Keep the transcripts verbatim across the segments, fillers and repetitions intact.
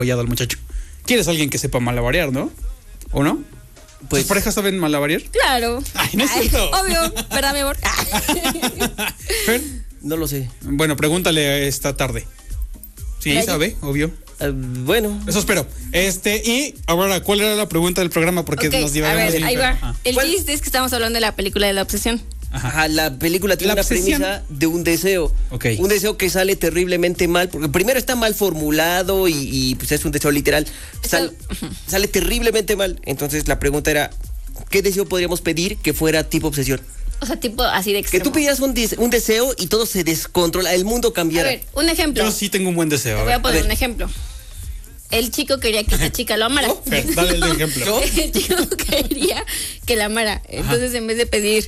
al muchacho. ¿Quieres alguien que sepa malabarear, no? ¿O no? Pues, ¿Tus parejas saben malabarear? Claro. Ay, no es cierto. Obvio, ¿verdad, mi amor? ¿Fer? No lo sé. Bueno, pregúntale esta tarde. Sí, ¿Playa? sabe, obvio. Uh, bueno. Eso espero. Este, y ahora, ¿cuál era la pregunta del programa? Porque Okay, nos a divagamos. ver, ahí va. Ah. El ¿Cuál? chiste es que estamos hablando de la película de La Obsesión. Ajá, la película tiene La una obsesión. premisa de un deseo. Ok. Un deseo que sale terriblemente mal, porque primero está mal formulado y, y, pues es un deseo literal. Sal- sale terriblemente mal. Entonces la pregunta era, ¿qué deseo podríamos pedir que fuera tipo obsesión? O sea, tipo así de Que extremo. tú pidieras un, des- un deseo y todo se descontrola, el mundo A cambiara. ver, un ejemplo. Yo sí tengo un buen deseo. Te a voy a ver. poner a ver. un ejemplo. El chico quería que esta chica lo amara. Fer, dale el ejemplo. ¿No? El chico quería que la amara. Entonces, en vez de pedir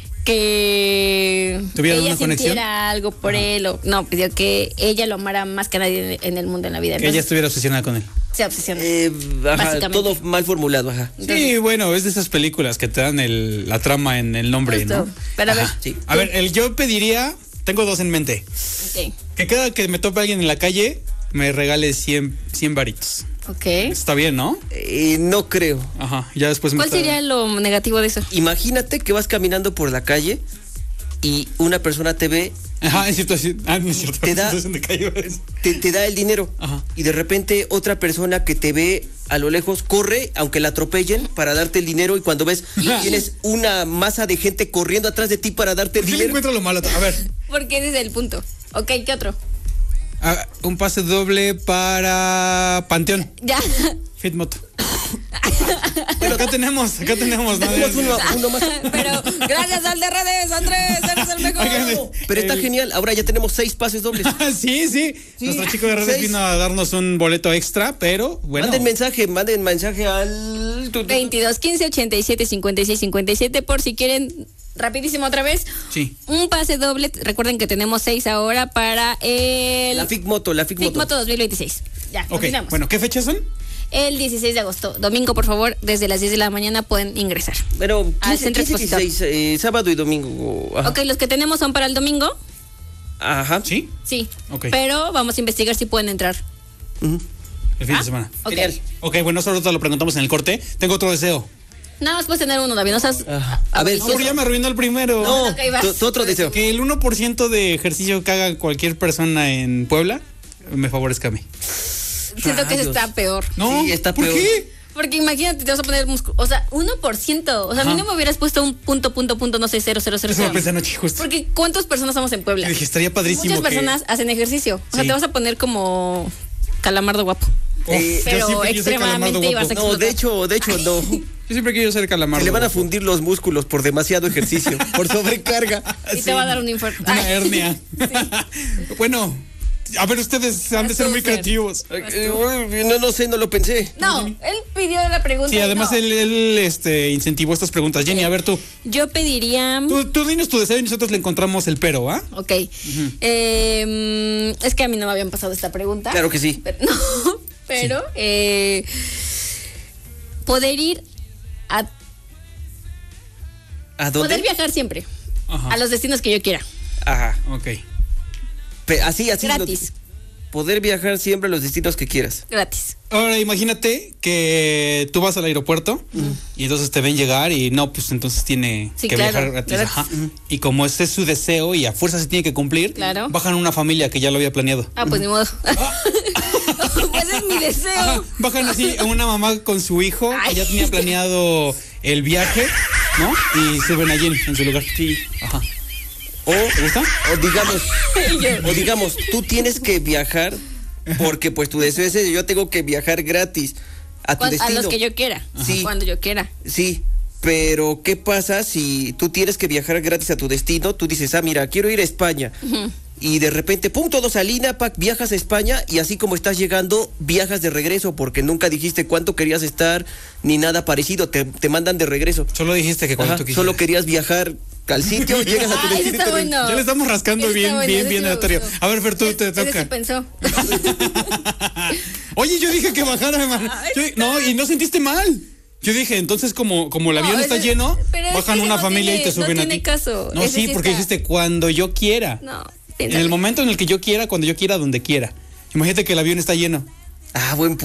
que ¿Tuvieran ella una conexión? sintiera algo por él, o no, pidió que ella lo amara más que nadie en el mundo, en la vida. Que ella Entonces, estuviera obsesionada con él. se obsesiona. Eh, ajá, Básicamente. todo mal formulado, ajá. Sí, bueno, es de esas películas que te dan el, la trama en el nombre, Justo. ¿no? Pero a ver, Ajá. sí. A ver, el yo pediría, tengo dos en mente. Ok. Que cada que me tope alguien en la calle, me regale cien, cien varitos. Ok. Está bien, ¿no? Eh, no creo. Ajá, ya después me ¿Cuál está- sería lo negativo de eso? Imagínate que vas caminando por la calle y una persona te ve, Ajá, en situación. Ah, no es cierto. Te en da- situación de calle. te, te da el dinero Ajá. y de repente otra persona que te ve a lo lejos corre, aunque la atropellen, para darte el dinero y cuando ves tienes una masa de gente corriendo atrás de ti para darte el Sí le dinero. encuentro lo malo. A ver, Porque ese es el punto. Ok, ¿qué otro? ah, un pase doble para Panteón. Ya. Fitmoto. Bueno, acá tenemos, acá tenemos. ¿no? Tenemos uno, uno más. Pero gracias al de redes, Andrés, eres el mejor. Oigan, Pero está El- genial, ahora ya tenemos seis pases dobles. sí, sí, Nuestro chico de redes seis. vino a darnos un boleto extra, pero bueno. Manden mensaje, manden mensaje al... veintidós quince ochenta y siete cincuenta y seis cincuenta y siete por si quieren rapidísimo otra vez. Sí. Un pase doble, recuerden que tenemos seis ahora para el La Figmoto, la Figmoto. Figmoto dos mil veintiséis. Ya, Ok, continuamos. bueno, ¿qué fechas son? El dieciséis de agosto, domingo, por favor, desde las diez de la mañana pueden ingresar. Bueno, Al quince, centro quince, expositor. dieciséis, eh, sábado y domingo. Ajá. Ok, los que tenemos son para el domingo, Ajá. ¿Sí? sí. Ok. Pero vamos a investigar si pueden entrar. Ujú. El fin ¿Ah? de semana. Ok. Genial. Ok, bueno, eso ahorita lo preguntamos en el corte. Tengo otro deseo. Nada más puedes tener uno, David. No seas... Ah, a ver, No, si pero es- ya me arruinó el primero. No, Ok, vas. tu, tu otro deseo. Que el uno por ciento de ejercicio que haga cualquier persona en Puebla me favorezca a mí. Siento que ese Rayos. está peor. No, Sí, está ¿por peor. qué? Porque imagínate, te vas a poner músculo. O sea, uno por ciento. O sea, a mí Ajá. no me hubieras puesto un punto, punto, punto, no sé, cero, cero, cero, Eso me cero. pensé anoche justo. Porque ¿cuántas personas somos en Puebla? Y dije, estaría padrísimo Muchas que- personas hacen ejercicio. O sea, Sí. te vas a poner como calamardo guapo. Uf, Eh, yo pero siempre quise ser extremadamente calamardo ibas a guapo. No, de hecho, de hecho, no. Yo siempre quiero ser calamardo. Se le van a guapo. fundir los músculos por demasiado ejercicio, por sobrecarga. Y te va a dar un infarto. Una Ay. hernia. Bueno, a ver, ustedes han de ser muy Súper. creativos. Eh, eh, no, no sé, no lo pensé. No, él pidió la pregunta. Sí, y además no. él, él, este, incentivó estas preguntas. Jenny, a ver tú. Yo pediría. Tú, tú dinos tu deseo y nosotros le encontramos el pero, ¿ah? Ok. Eh, es que a mí no me habían pasado esta pregunta. Claro que sí. Pero, no, pero eh, poder ir a ¿A dónde? poder viajar siempre Ajá. a los destinos que yo quiera. Ajá. Ok. Pe- así, así. Gratis. lo- poder viajar siempre a los destinos que quieras. Gratis. Ahora imagínate que tú vas al aeropuerto y entonces te ven llegar y no, pues entonces tiene Sí, que claro, viajar gratis. gratis. Ajá. Y como ese es su deseo y a fuerza se tiene que cumplir, Claro. bajan una familia que ya lo había planeado. Ah, pues ni modo. Pues es mi deseo. Ajá, bajan así a una mamá con su hijo que Ay. ya tenía planeado el viaje, ¿no? Y suben allí en, en su lugar. Sí. Ajá. O, ¿Te gusta? o digamos, o digamos, tú tienes que viajar porque pues tu deseo es ese, yo tengo que viajar gratis a tu Cuan- a destino. los que yo quiera. Sí. Cuando yo quiera. Sí, pero ¿qué pasa si tú tienes que viajar gratis a tu destino? Tú dices, ah, mira, quiero ir a España. Y de repente, pum, todo salina, pac, viajas a España y así como estás llegando, viajas de regreso porque nunca dijiste cuánto querías estar ni nada parecido, te, te mandan de regreso. Solo dijiste que cuando Ajá, tú quisieras. solo querías viajar al sitio, llegas a tu Ah, ese destino. y está te- bueno. Ya le estamos rascando Ese bien, está bueno, bien, ese bien sí me aleatorio. gustó. A ver, Fer, tú te Ese sí toca. pensó. Oye, yo dije que bajara, hermano. Yo- no, y no sentiste mal. Yo dije, entonces como, como el No, avión está ese- lleno, pero es que bajan ese una no familia tiene- y te suben no a tiene ti. caso. No, Ese sí, sí porque está- dijiste cuando yo quiera. No, En piénsalo. el momento en el que yo quiera, cuando yo quiera, donde quiera. Imagínate que el avión está lleno. Ah, buen